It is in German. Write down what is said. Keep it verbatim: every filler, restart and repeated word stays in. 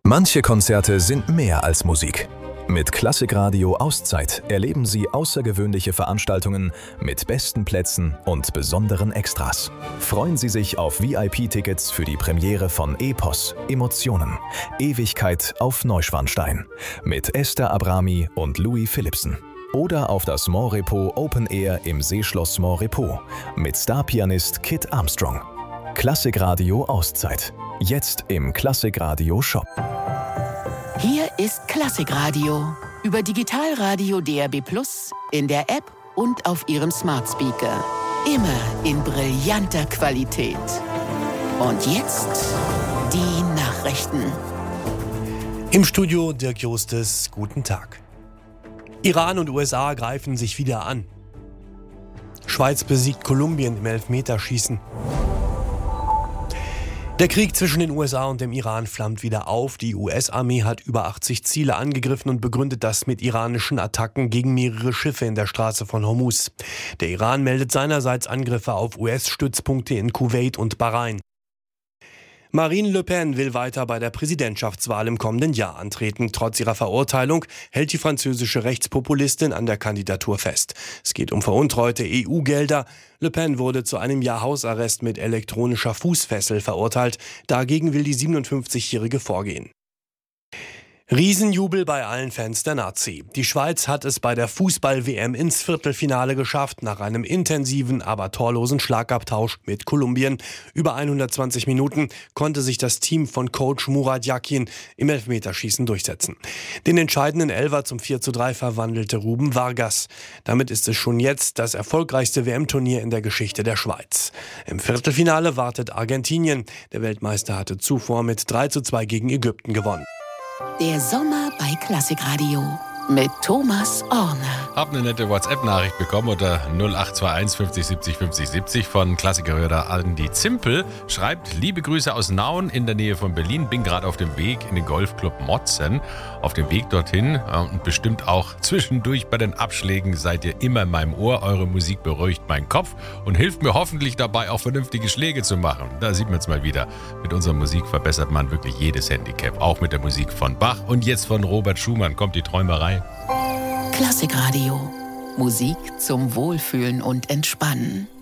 Manche Konzerte sind mehr als Musik. Mit Klassikradio Auszeit erleben Sie außergewöhnliche Veranstaltungen mit besten Plätzen und besonderen Extras. Freuen Sie sich auf V I P-Tickets für die Premiere von Epos, Emotionen, Ewigkeit auf Neuschwanstein mit Esther Abrami und Louis Philippsen. Oder auf das Montrepos Open Air im Seeschloss Montrepos mit Starpianist Kit Armstrong. Klassikradio Auszeit. Jetzt im Klassikradio Shop. Hier ist Klassikradio über Digitalradio D R B Plus, in der App und auf Ihrem Smart Speaker. Immer in brillanter Qualität. Und jetzt die Nachrichten. Im Studio Dirk Justes, guten Tag. Iran und U S A greifen sich wieder an. Schweiz besiegt Kolumbien im Elfmeterschießen. Der Krieg zwischen den U S A und dem Iran flammt wieder auf. Die U S-Armee hat über achtzig Ziele angegriffen und begründet das mit iranischen Attacken gegen mehrere Schiffe in der Straße von Hormuz. Der Iran meldet seinerseits Angriffe auf U S-Stützpunkte in Kuwait und Bahrain. Marine Le Pen will weiter bei der Präsidentschaftswahl im kommenden Jahr antreten. Trotz ihrer Verurteilung hält die französische Rechtspopulistin an der Kandidatur fest. Es geht um veruntreute E U-Gelder. Le Pen wurde zu einem Jahr Hausarrest mit elektronischer Fußfessel verurteilt. Dagegen will die siebenundfünfzigjährige vorgehen. Riesenjubel bei allen Fans der Nazi. Die Schweiz hat es bei der Fußball-W M ins Viertelfinale geschafft, nach einem intensiven, aber torlosen Schlagabtausch mit Kolumbien. Über hundertzwanzig Minuten konnte sich das Team von Coach Murat Yakin im Elfmeterschießen durchsetzen. Den entscheidenden Elfer zum vier zu drei verwandelte Ruben Vargas. Damit ist es schon jetzt das erfolgreichste W M-Turnier in der Geschichte der Schweiz. Im Viertelfinale wartet Argentinien. Der Weltmeister hatte zuvor mit drei zu zwei gegen Ägypten gewonnen. Der Sommer bei Klassikradio mit Thomas Orner. Hab eine nette WhatsApp-Nachricht bekommen unter null acht zwei eins fünfzig siebzig fünfzig siebzig von Klassikerhörer Andi Zimpel. Schreibt, liebe Grüße aus Nauen in der Nähe von Berlin. Bin gerade auf dem Weg in den Golfclub Motzen. Auf dem Weg dorthin und bestimmt auch zwischendurch bei den Abschlägen seid ihr immer in meinem Ohr. Eure Musik beruhigt meinen Kopf und hilft mir hoffentlich dabei, auch vernünftige Schläge zu machen. Da sieht man es mal wieder. Mit unserer Musik verbessert man wirklich jedes Handicap. Auch mit der Musik von Bach. Und jetzt von Robert Schumann kommt die Träumerei. Klassikradio. Musik zum Wohlfühlen und Entspannen.